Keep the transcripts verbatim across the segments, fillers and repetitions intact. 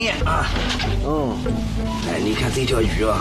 啊，嗯，哎，你看这条鱼啊，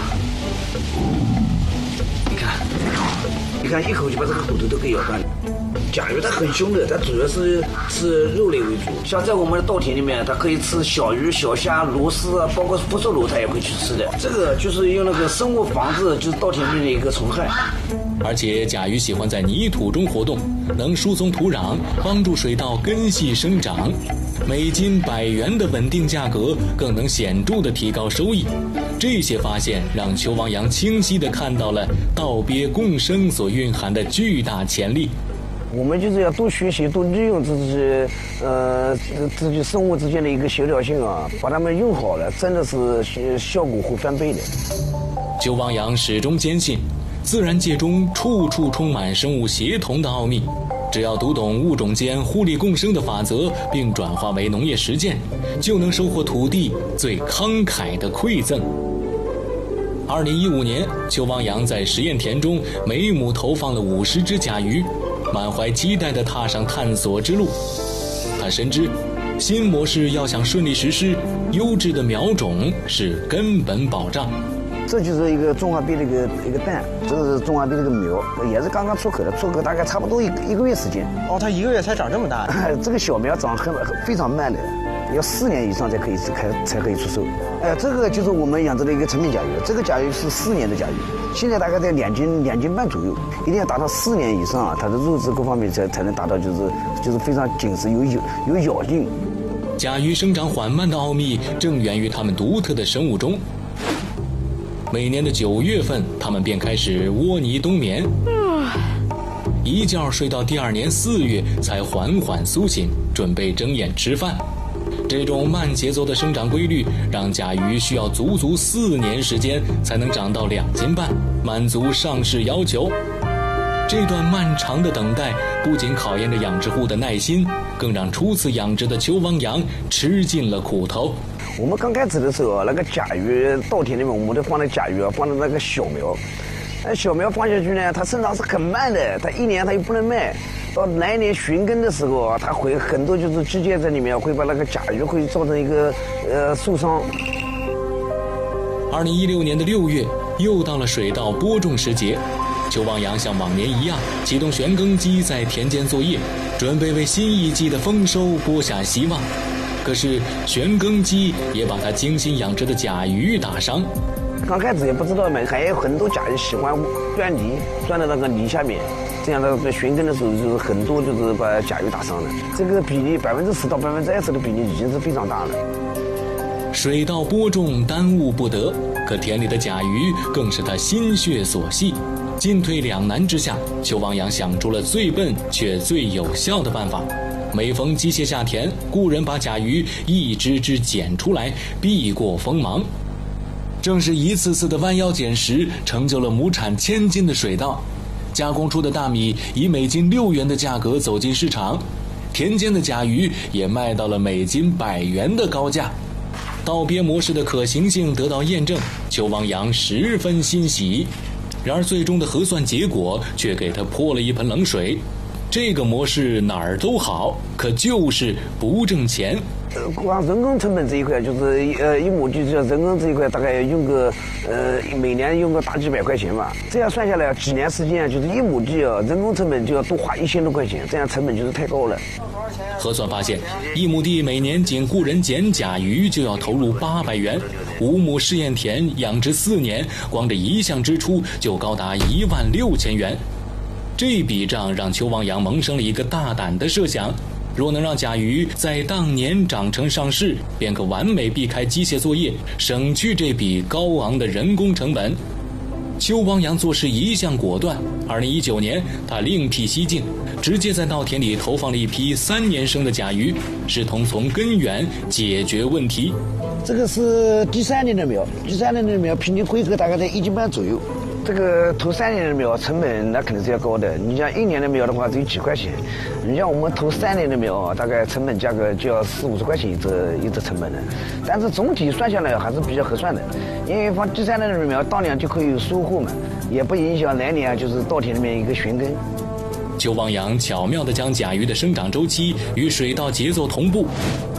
你看，你看一口就把这个骨头都给咬断了。甲鱼它很凶的，它主要是吃肉类为主。像在我们的稻田里面，它可以吃小鱼、小虾、螺丝啊，包括福寿螺，它也会去吃的。这个就是用那个生物防治，就是稻田里面的一个虫害。 而且甲鱼喜欢在泥土中活动，能疏松土壤，帮助水稻根系生长。每斤百元的稳定价格，更能显著地提高收益。这些发现让邱王阳清晰地看到了稻鳖共生所蕴含的巨大潜力。 我们就是要多学习，多利用自己，呃，自己生物之间的一个协调性啊，把它们用好了，真的是效果会翻倍的。 邱王阳始终坚信，自然界中处处充满生物协同的奥秘。只要读懂物种间互利共生的法则，并转化为农业实践，就能收获土地最慷慨的馈赠。二零一五年，邱王阳在实验田中每亩投放了五十只甲鱼，满怀期待地踏上探索之路。他深知，新模式要想顺利实施，优质的苗种是根本保障。 这就是一个中华鳖的一个一个蛋，这是中华鳖的一个苗，也是刚刚出口的，出口大概差不多一一个月时间。 哦，它一个月才长这么大？ 这个小苗长很非常慢的，要四年以上才可以开才可以出售。哎，这个就是我们养殖的一个成品甲鱼，这个甲鱼是四年的甲鱼，现在大概在两斤两斤半左右，一定要达到四年以上啊，它的肉质各方面才才能达到就是就是非常紧实有有有咬劲。 甲鱼生长缓慢的奥秘正源于它们独特的生物钟。每年的九月份，它们便开始窝泥冬眠，一觉睡到第二年四月才缓缓苏醒，准备睁眼吃饭。这种慢节奏的生长规律，让甲鱼需要足足四年时间才能长到两斤半，满足上市要求。这段漫长的等待，不仅考验着养殖户的耐心，更让初次养殖的邱王阳吃尽了苦头。 我们刚开始的时候，那个甲鱼稻田里面，我们都放的甲鱼啊，放的那个小苗。那小苗放下去呢，它生长是很慢的，它一年它又不能卖。到来年寻根的时候啊，它会很多就是机械在里面会把那个甲鱼会造成一个呃受伤。 二零一六年的六月，又到了水稻播种时节。邱王阳像往年一样，启动旋耕机在田间作业，准备为新一季的丰收播下希望。可是旋耕机也把他精心养殖的甲鱼打伤。 刚开始也不知道嘛，还有很多甲鱼喜欢钻泥，钻到那个泥下面，这样的在旋耕的时候，就是很多就是把甲鱼打伤了。这个比例百分之十到百分之二十的比例已经是非常大了。 水稻播种耽误不得，可田里的甲鱼更是他心血所系。进退两难之下，邱王阳想出了最笨却最有效的办法。每逢机械下田，雇人把甲鱼一只只捡出来，避过锋芒。正是一次次的弯腰捡拾，成就了亩产千斤的水稻。加工出的大米以每斤六元的价格走进市场，田间的甲鱼也卖到了每斤百元的高价。稻鳖模式的可行性得到验证，邱王阳十分欣喜。然而最终的核算结果却给他泼了一盆冷水。这个模式哪儿都好，可就是不挣钱。 呃，光人工成本这一块，就是呃一亩地就人工这一块，大概用个呃每年用个大几百块钱吧。这样算下来，几年时间就是一亩地啊，人工成本就要多花一千多块钱，这样成本就是太高了。 核算发现，一亩地每年仅雇人捡甲鱼就要投入八百元，五亩试验田养殖四年，光这一项支出就高达一万六千元。这笔账让邱王阳萌生了一个大胆的设想：若能让甲鱼在当年长成上市，便可完美避开机械作业，省去这笔高昂的人工成本。邱王阳做事一向果断。二零一九年，他另辟蹊径，直接在稻田里投放了一批三年生的甲鱼，试图从根源解决问题。 这个是第三年的苗，第三年的苗平均规格大概在一斤半左右。这个投三年的苗成本那肯定是要高的，你像一年的苗的话只有几块钱，你像我们投三年的苗，大概成本价格就要四五十块钱一只一只成本的，但是总体算下来还是比较合算的，因为放第三年的苗当年就可以有收获嘛，也不影响来年就是稻田里面一个旋耕。 邱王阳巧妙地将甲鱼的生长周期与水稻节奏同步。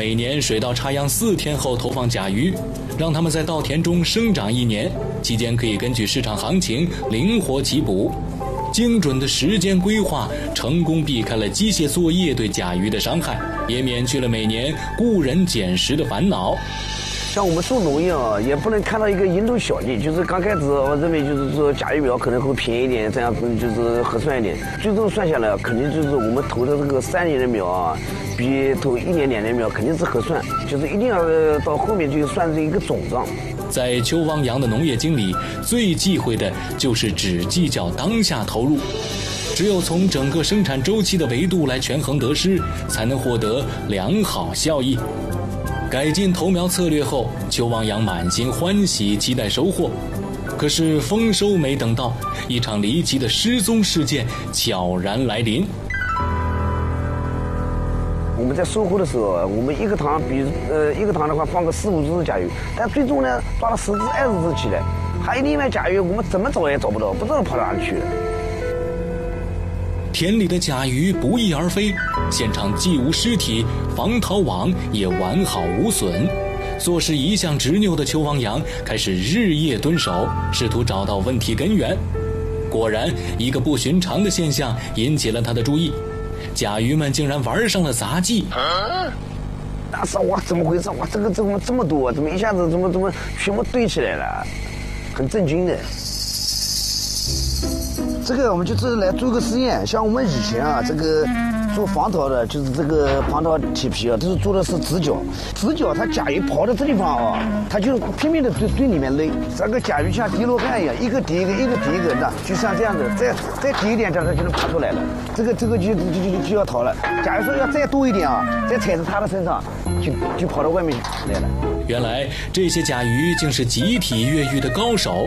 每年水稻插秧四天后投放甲鱼，让它们在稻田中生长一年，期间可以根据市场行情灵活起补。精准的时间规划，成功避开了机械作业对甲鱼的伤害，也免去了每年雇人捡食的烦恼。 像我们做农业啊，也不能看到一个蝇头小利，就是刚开始我认为就是说甲鱼苗可能会便宜一点，这样就是合算一点。最终算下来，肯定就是我们投的这个三年的苗啊，比投一年两年苗肯定是合算，就是一定要到后面就算是一个总账。 在邱汪洋的农业经理最忌讳的就是只计较当下投入，只有从整个生产周期的维度来权衡得失，才能获得良好效益。改进投苗策略后，邱汪洋满心欢喜，期待收获。可是丰收没等到，一场离奇的失踪事件悄然来临。 我们在收获的时候，我们一个塘比呃一个塘的话放个四五只甲鱼，但最终呢抓了十只二十只起来，还有另外甲鱼我们怎么找也找不到，不知道跑哪里去了。 田里的甲鱼不翼而飞，现场既无尸体，防逃网也完好无损。做事一向执拗的邱汪洋开始日夜蹲守，试图找到问题根源。果然，一个不寻常的现象引起了他的注意，甲鱼们竟然玩上了杂技。 当时哇，怎么回事？哇，这个怎么这么多？怎么一下子怎么怎么全部堆起来了？很震惊的。这个我们就是来做个实验，像我们以前啊，这个做防逃的，就是这个防逃铁皮啊，都是做的是直角，直角它甲鱼跑到这地方啊，它就拼命的对对里面勒，这个甲鱼像滴罗汉一样，一个抵一个，一个抵一个，那就像这样子，再再抵一点，这样它就能爬出来了。这个这个就就就就要逃了。假如说要再多一点啊，再踩在它的身上，就就跑到外面来了。 原来这些甲鱼竟是集体越狱的高手。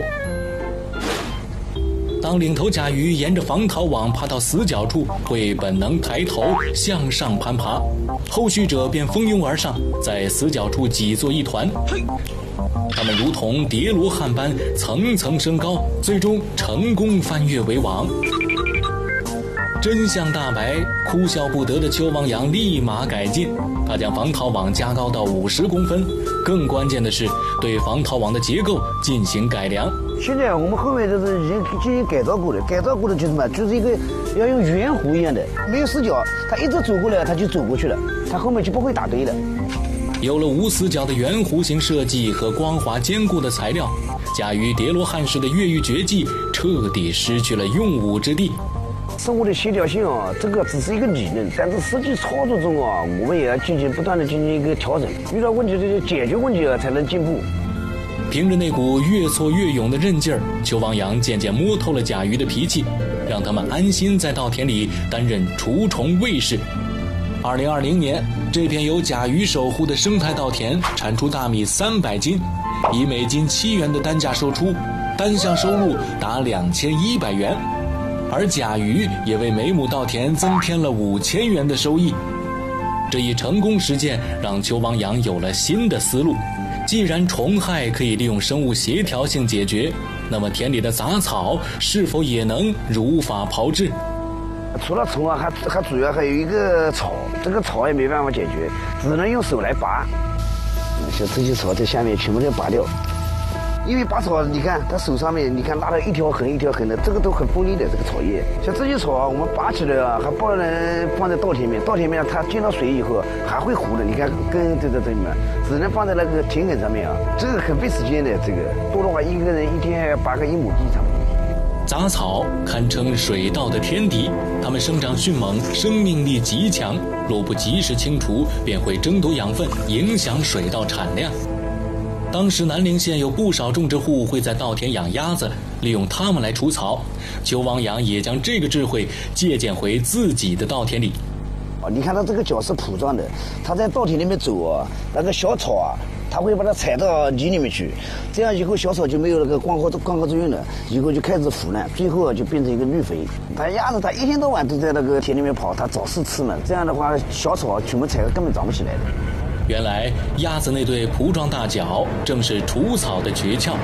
当领头甲鱼沿着防逃网爬到死角处，会本能抬头向上攀爬，后续者便蜂拥而上，在死角处挤作一团。它们如同叠罗汉般层层升高，最终成功翻越围网。真相大白，哭笑不得的邱汪洋立马改进，他将防逃网加高到五十公分，更关键的是对防逃网的结构进行改良。 现在我们后面就是已经进行改造过的，改造过的就是什么？就是一个要用圆弧一样的，没有死角，它一直走过来，它就走过去了，它后面就不会打堆的。 有了无死角的圆弧形设计和光滑坚固的材料，甲鱼叠罗汉式的越狱绝技彻底失去了用武之地。 生物的协调性啊，这个只是一个理论，但是实际操作中啊，我们也要进行不断的进行一个调整，遇到问题就解决问题啊，才能进步。 凭着那股越挫越勇的韧劲儿，邱汪洋渐渐摸透了甲鱼的脾气，让他们安心在稻田里担任除虫卫士。二零二零年，这片由甲鱼守护的生态稻田产出大米三百斤，以每斤七元的单价售出，单项收入达两千一百元，而甲鱼也为每亩稻田增添了五千元的收益。这一成功实践让邱汪洋有了新的思路。既然虫害可以利用生物协调性解决，那么田里的杂草是否也能如法炮制？ 除了虫啊，还还主要还有一个草，这个草也没办法解决，只能用手来拔。像这些草在下面全部都拔掉，因为拔草，你看它手上面，你看拉了一条痕一条痕的，这个都很锋利的这个草叶。像这些草啊，我们拔起来啊，还不能放在稻田面，稻田面它进到水以后还会糊的，你看根这个这里面，只能放在那个田埂上面啊，这个很费时间的。这个多的话，一个人一天还要拔个一亩地差不多。 杂草堪称水稻的天敌，它们生长迅猛，生命力极强，若不及时清除，便会争夺养分，影响水稻产量。当时南陵县有不少种植户会在稻田养鸭子，利用它们来除草。邱汪洋也将这个智慧借鉴回自己的稻田里。 你看它这个脚是铺状的，它在稻田里面走啊，那个小草啊，它会把它踩到泥里面去，这样以后小草就没有那个光合光合作用了，以后就开始腐烂，最后就变成一个绿肥。它鸭子它一天到晚都在那个田里面跑，它找食吃嘛，这样的话小草全部踩个根本长不起来的。 原来鸭子那对蹼状大脚正是除草的诀窍。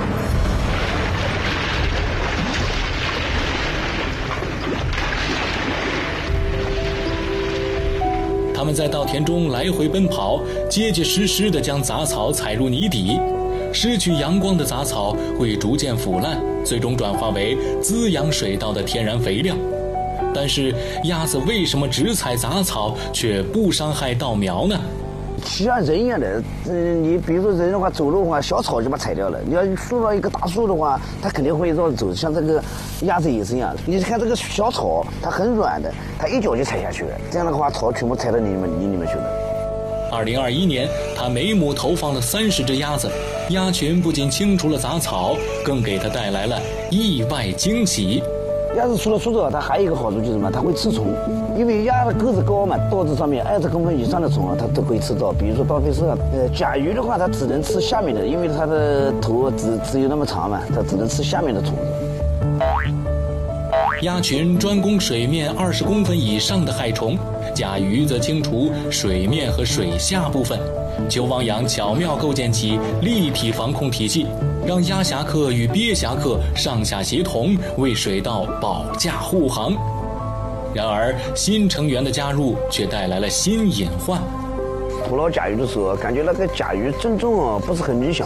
它们们在稻田中来回奔跑，结结实实地将杂草踩入泥底。失去阳光的杂草会逐渐腐烂，最终转化为滋养水稻的天然肥料。但是鸭子为什么只采杂草却不伤害稻苗呢？ 像人一样的，嗯，你比如说人的话，走路的话，小草就把它踩掉了。你要树到一个大树的话，它肯定会绕着走。像这个鸭子也是一样，你看这个小草，它很软的，它一脚就踩下去了。这样的话，草全部踩到泥里面泥里面去了。 二零二一年，他每亩投放了三十只鸭子，鸭群不仅清除了杂草，更给他带来了意外惊喜。 鸭子除了除草，它还有一个好处就是什么？它会吃虫，因为鸭的个子高嘛，刀子上面二十公分以上的虫啊，它都可以吃到。比如说刀背蛇，呃，甲鱼的话，它只能吃下面的，因为它的头只只有那么长嘛，它只能吃下面的虫子。 鸭群专攻水面二十公分以上的害虫，甲鱼则清除水面和水下部分。邱汪洋巧妙构建起立体防控体系，让鸭侠客与鳖侠客上下协同，为水稻保驾护航。然而，新成员的加入却带来了新隐患。 捕捞甲鱼的时候，感觉那个甲鱼增重啊不是很理想。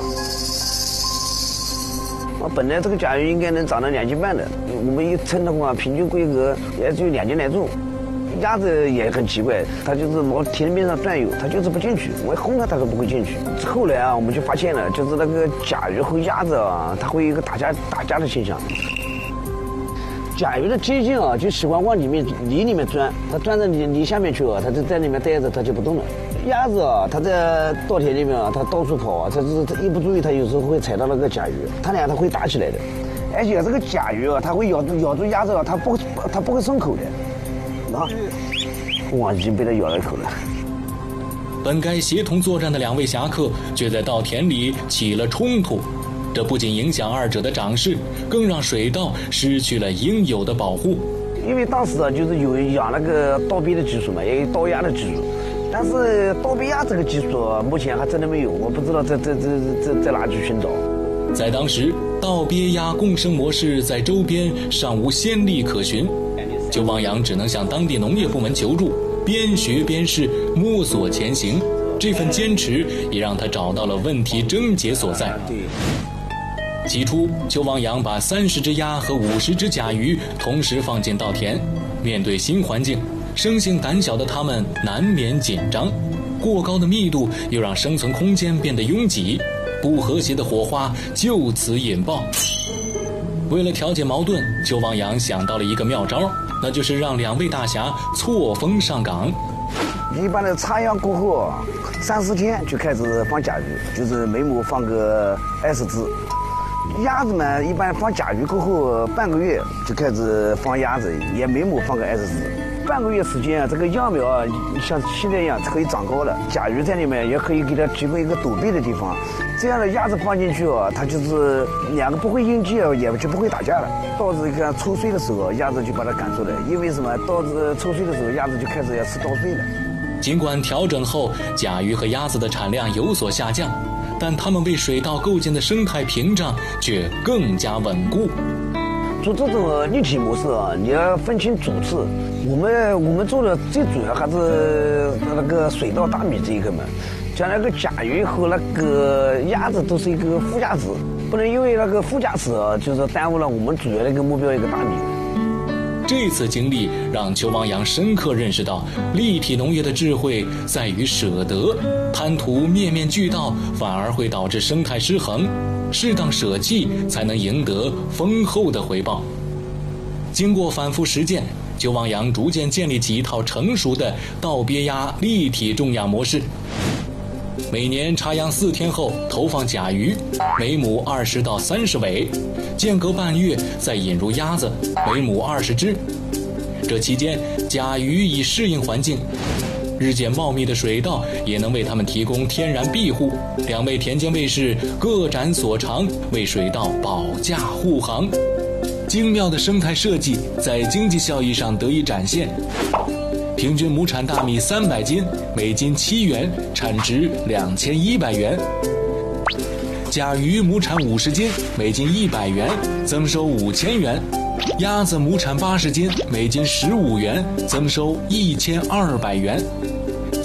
啊，本来这个甲鱼应该能长到两斤半的，我们一称的话，平均规格也就两斤来重。鸭子也很奇怪，它就是往田边上转悠，它就是不进去。我轰它，它都不会进去。后来啊，我们就发现了，就是那个甲鱼和鸭子啊，它会有一个打架打架的现象。甲鱼的接近啊，就喜欢往里面泥里面钻，它钻到泥泥下面去啊，它就在里面待着，它就不动了。鸭子啊，它在稻田里面啊，它到处跑啊，它是它一不注意，它有时候会踩到那个甲鱼，它俩它会打起来的。而且这个甲鱼啊，它会咬住咬住鸭子啊，它不它不会松口的。啊，哇，已经被它咬了一口了。 本该协同作战的两位侠客，却在稻田里起了冲突。这不仅影响二者的长势，更让水稻失去了应有的保护。 因为当时啊，就是有养那个刀鳖的技术嘛，也有刀鸭的技术，但是刀鳖鸭这个技术啊，目前还真的没有，我不知道在在在在在哪去寻找。 在当时，稻鳖鸭共生模式在周边尚无先例可循，邱汪洋只能向当地农业部门求助，边学边试，摸索前行。这份坚持也让他找到了问题症结所在。起初，邱汪洋把三十只鸭和五十只甲鱼同时放进稻田，面对新环境，生性胆小的他们难免紧张。过高的密度又让生存空间变得拥挤，不和谐的火花就此引爆。为了调解矛盾，邱汪洋想到了一个妙招，那就是让两位大侠错峰上岗。 一般的插秧过后三四天就开始放甲鱼，就是每亩放个二十只。鸭子嘛，一般放甲鱼过后半个月就开始放鸭子，也每亩放个二十只。半个月时间啊，这个秧苗啊，像现在一样可以长高了。甲鱼在里面也可以给它提供一个躲避的地方。这样的鸭子放进去啊，它就是两个不会应激，也就不会打架了。稻子看抽穗的时候，鸭子就把它赶出来，因为什么？稻子抽穗的时候，鸭子就开始要吃稻穗了。 尽管调整后，甲鱼和鸭子的产量有所下降，但它们为水稻构建的生态屏障却更加稳固。 做这种立体模式啊，你要分清主次。我们我们做的最主要还是那个水稻大米这一个嘛，像那个甲鱼和那个鸭子都是一个附加值，不能因为那个附加值啊，就是耽误了我们主要的一个目标一个大米。 这次经历让邱汪洋深刻认识到，立体农业的智慧在于舍得，贪图面面俱到反而会导致生态失衡，适当舍弃才能赢得丰厚的回报。经过反复实践，邱汪洋逐渐建立起一套成熟的稻鳖鸭立体种养模式。每年插秧四天后投放甲鱼，每亩二十到三十尾，间隔半月再引入鸭子，每亩二十只。这期间，甲鱼已适应环境，日渐茂密的水稻也能为它们提供天然庇护。两位田间卫士各展所长，为水稻保驾护航。精妙的生态设计在经济效益上得以展现。平均亩产大米三百斤，每斤七元，产值两千一百元。甲鱼亩产五十斤，每斤一百元，增收五千元。鸭子亩产八十斤，每斤十五元，增收一千二百元。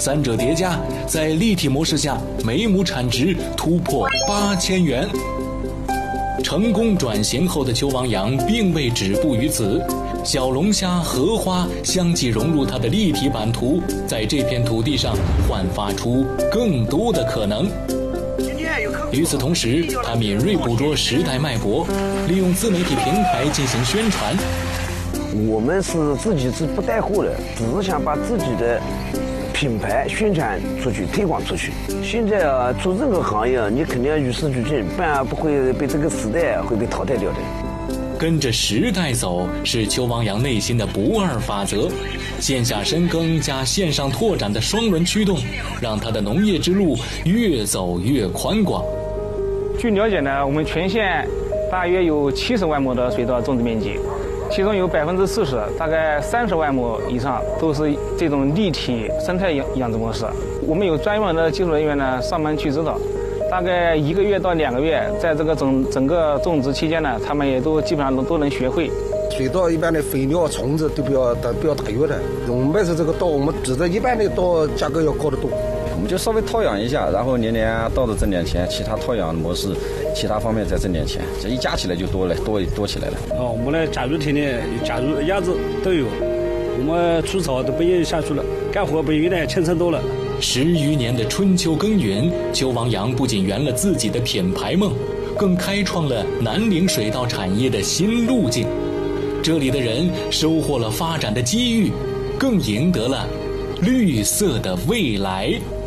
三者叠加，在立体模式下，每亩产值突破八千元。成功转型后的邱王阳并未止步于此，小龙虾、荷花相继融入他的立体版图，在这片土地上焕发出更多的可能。与此同时，他敏锐捕捉时代脉搏，利用自媒体平台进行宣传。 我们是自己是不带货的，只是想把自己的品牌宣传出去、推广出去。现在啊，做任何行业，你肯定要与时俱进，不然不会被这个时代会被淘汰掉的。 跟着时代走是邱王阳内心的不二法则，线下深耕加线上拓展的双轮驱动，让他的农业之路越走越宽广。 据了解呢，我们全县大约有七十万亩的水稻种植面积，其中有百分之四十，大概三十万亩以上都是这种立体生态养养殖模式。我们有专门的技术人员呢上门去指导，大概一个月到两个月，在这个整整个种植期间呢，他们也都基本上都都能学会。 水稻一般的肥料、虫子都不要打不要打药的。我们卖出这个稻，我们比这一般的稻价格要高得多。 我们就稍微套养一下，然后年年稻子挣点钱，其他套养模式，其他方面再挣点钱，这一加起来就多了，多多起来了。 哦，我们的家猪田里，家猪、鸭子都有，我们除草都不愿意下去了，干活比原来轻松多了。 十余年的春秋耕耘，邱王阳不仅圆了自己的品牌梦，更开创了南岭水稻产业的新路径。这里的人收获了发展的机遇，更赢得了绿色的未来。